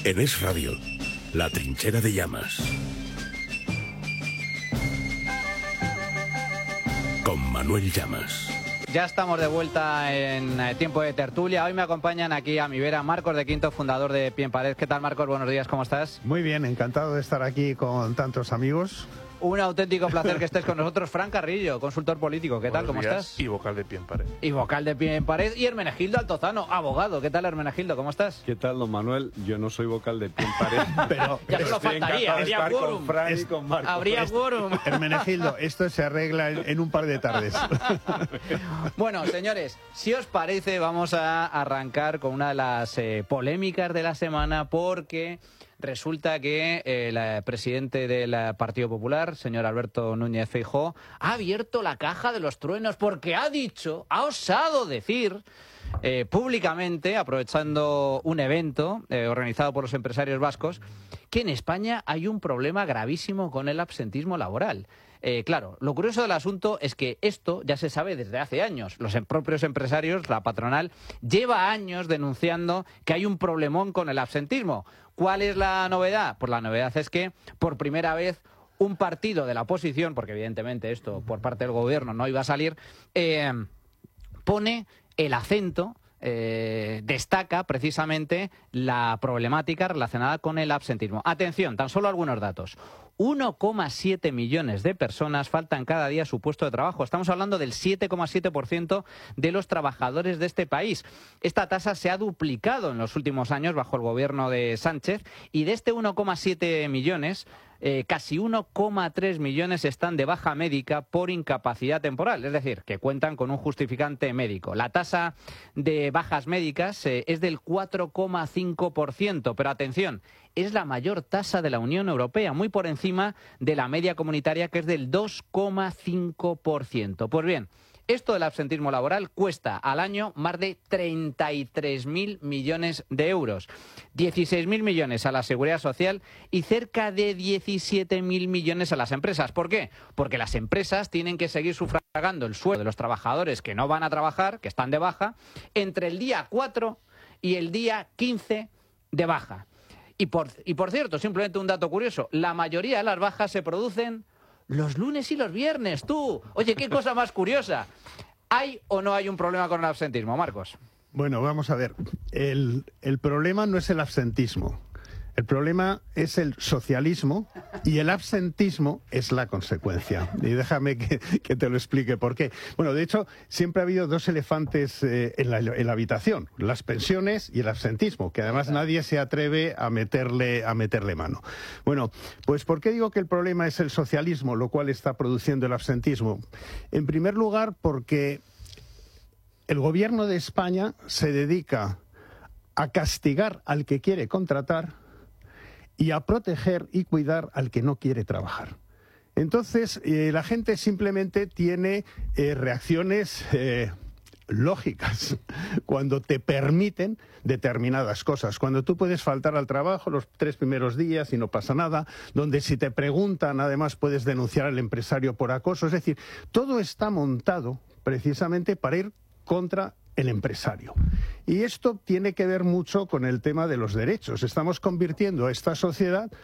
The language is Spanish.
En Es Radio, La Trinchera de Llamas. Con Manuel Llamas. Ya estamos de vuelta en tiempo de tertulia. Hoy me acompañan aquí a mi vera Marcos de Quinto, fundador de Pie en Pared. ¿Qué tal, Marcos? Buenos días, ¿cómo estás? Muy bien, encantado de estar aquí con tantos amigos. Un auténtico placer que estés con nosotros. Fran Carrillo, consultor político. ¿Qué tal? ¿Cómo estás? Y vocal de Pie en Pared. Y vocal de Pie en Pared. Y Hermenegildo Altozano, abogado. ¿Qué tal, Hermenegildo? ¿Cómo estás? ¿Qué tal, don Manuel? Yo no soy vocal de Pie en Pared, pero ya solo faltaría. Habría quórum. Con Fran y con Marcos. Habría quórum. Hermenegildo, esto se arregla en un par de tardes. Bueno, señores, si os parece, vamos a arrancar con una de las polémicas de la semana, porque resulta que el presidente del Partido Popular, señor Alberto Núñez Feijóo, ha abierto la caja de los truenos porque ha osado decir públicamente, aprovechando un evento organizado por los empresarios vascos, que en España hay un problema gravísimo con el absentismo laboral. Claro, lo curioso del asunto es que esto ya se sabe desde hace años. Los propios empresarios, la patronal, lleva años denunciando que hay un problemón con el absentismo. ¿Cuál es la novedad? Pues la novedad es que por primera vez un partido de la oposición, porque evidentemente esto por parte del gobierno no iba a salir, pone el acento, destaca precisamente la problemática relacionada con el absentismo. Atención, tan solo algunos datos. 1,7 millones de personas faltan cada día a su puesto de trabajo. Estamos hablando del 7,7% de los trabajadores de este país. Esta tasa se ha duplicado en los últimos años bajo el gobierno de Sánchez, y de este 1,7 millones, casi 1,3 millones están de baja médica por incapacidad temporal, es decir, que cuentan con un justificante médico. La tasa de bajas médicas es del 4,5%, pero atención, es la mayor tasa de la Unión Europea, muy por encima de la media comunitaria, que es del 2,5%. Pues bien, esto del absentismo laboral cuesta al año más de 33.000 millones de euros, 16.000 millones a la Seguridad Social y cerca de 17.000 millones a las empresas. ¿Por qué? Porque las empresas tienen que seguir sufragando el sueldo de los trabajadores que no van a trabajar, que están de baja, entre el día 4 y el día 15 de baja. Y por cierto, simplemente un dato curioso, la mayoría de las bajas se producen los lunes y los viernes, tú. Oye, qué cosa más curiosa. ¿Hay o no hay un problema con el absentismo, Marcos? Bueno, vamos a ver. El problema no es el absentismo. El problema es el socialismo y el absentismo es la consecuencia. Y déjame que te lo explique por qué. Bueno, de hecho, siempre ha habido dos elefantes en la habitación, las pensiones y el absentismo, que además nadie se atreve a meterle mano. Bueno, pues ¿por qué digo que el problema es el socialismo, lo cual está produciendo el absentismo? En primer lugar, porque el gobierno de España se dedica a castigar al que quiere contratar y a proteger y cuidar al que no quiere trabajar. Entonces, la gente simplemente tiene reacciones lógicas cuando te permiten determinadas cosas. Cuando tú puedes faltar al trabajo los 3 primeros días y no pasa nada, donde si te preguntan, además puedes denunciar al empresario por acoso. Es decir, todo está montado precisamente para ir contra el empresario. Y esto tiene que ver mucho con el tema de los derechos. Estamos convirtiendo a esta sociedad